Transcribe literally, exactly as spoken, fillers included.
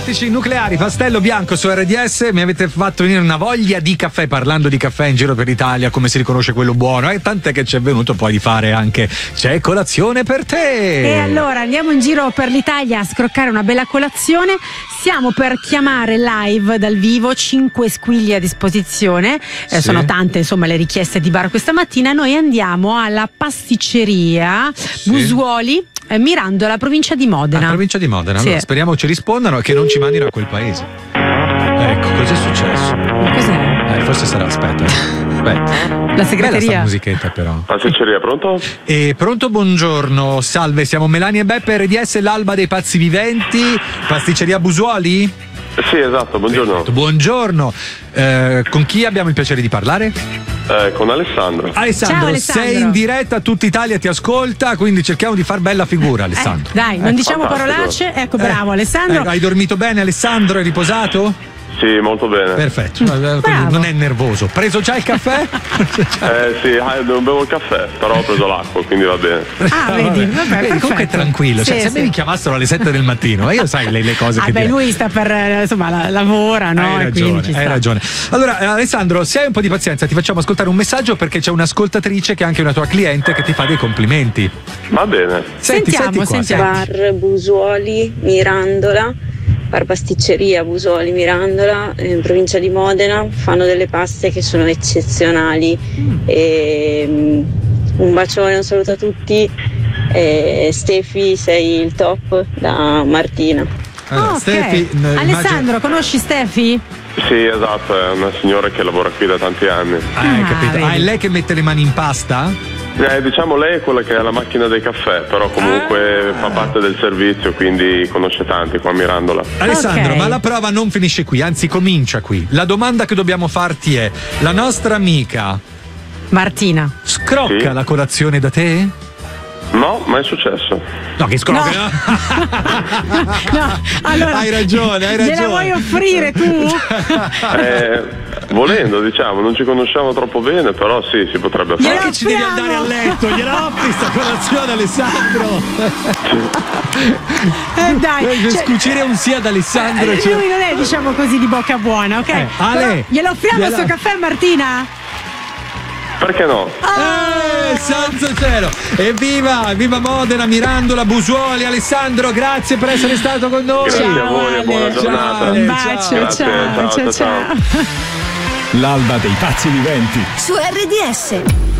Tattici nucleari, pastello bianco su R D S. Mi avete fatto venire una voglia di caffè, parlando di caffè in giro per l'Italia, come si riconosce quello buono, e eh? tant'è che ci è venuto poi di fare anche c'è colazione per te. E allora andiamo in giro per l'Italia a scroccare una bella colazione. Stiamo per chiamare live dal vivo, cinque squigli a disposizione, eh, sì. sono tante insomma le richieste di bar questa mattina. Noi andiamo alla pasticceria sì. Busuoli, eh, Mirandola, provincia di Modena. Ah, provincia di Modena, sì. Allora speriamo ci rispondano e che non ci mandino a quel paese. Ecco, cos'è successo? Ma cos'è? Eh, forse sarà, aspetta. Aspetta. La segreteria. Bella sta musichetta però. Pasticceria, pronto? E pronto, buongiorno, salve, siamo Melania e Beppe, R D S, l'alba dei pazzi viventi, pasticceria Busuoli? Sì, esatto, buongiorno. Perfetto, buongiorno, eh, con chi abbiamo il piacere di parlare? Eh, con Alessandro. Alessandro, Ciao, Alessandro. sei in diretta, tutta Italia ti ascolta, quindi cerchiamo di far bella figura, Alessandro. Eh, dai, non Eh, diciamo fantastico. parolacce. Ecco, bravo Eh, Alessandro. eh, hai dormito bene, Alessandro? Hai riposato? Sì, molto bene. Perfetto, quindi non è nervoso. Preso già il caffè? Eh sì, ah, non bevo il caffè, però ho preso l'acqua, quindi va bene. Ah, vedi, vabbè, Vedi, comunque è perfetto. tranquillo, cioè, Sì, se sì. mi chiamassero alle sette del mattino, e io sai le, le cose Ah, che beh, dire. lui sta per eh, insomma la, lavora, no? Hai E quindi ragione, ci hai sta. ragione. Allora, eh, Alessandro, se hai un po' di pazienza, ti facciamo ascoltare un messaggio perché c'è un'ascoltatrice che è anche una tua cliente che ti fa dei complimenti. Va bene. Senti, Sentiamo, senti qua, sentiamo. senti. Bar Busuoli Mirandola, bar pasticceria Busuoli Mirandola, in provincia di Modena, fanno delle paste che sono eccezionali. E, um, un bacione, un saluto a tutti. E, Stefi, sei il top, da Martina. Allora, Ah, ok. Stefi, n- Alessandro, immagino- conosci Stefi? Sì, esatto, è una signora che lavora qui da tanti anni. Ah, hai Ah, capito. vedi. Ah, è lei che mette le mani in pasta? Eh, diciamo lei è quella che ha la macchina dei caffè, però comunque Ah. fa parte del servizio, quindi conosce tanti qua a Mirandola. Alessandro, Ok. ma la prova non finisce qui, anzi comincia qui. La domanda che dobbiamo farti è: la nostra amica Martina. scrocca Sì. la colazione da te? No, ma è successo. No, che scrocca. No. No, allora, Hai ragione, hai gliela ragione. vuoi offrire tu? Eh, volendo, diciamo, non ci conosciamo troppo bene, però sì, si potrebbe Ma fare. che ci devi andare a letto? Gliela offri sta colazione, Alessandro? Eh, dai, Per cioè, scucire un sì ad Alessandro. eh, cioè- lui non è diciamo così di bocca buona, ok? Eh, Ale, Però glielo offriamo il gliela- suo caffè, Martina? Perché no? Eh, santo cielo! Evviva, viva Modena, Mirandola, Busuoli, Alessandro, grazie per essere stato con noi. Grazie a voi e Ale. buona giornata. Un Ciao. bacio, Grazie, ciao, ciao, ciao, ciao, ciao. ciao. L'alba dei pazzi viventi. Su R D S.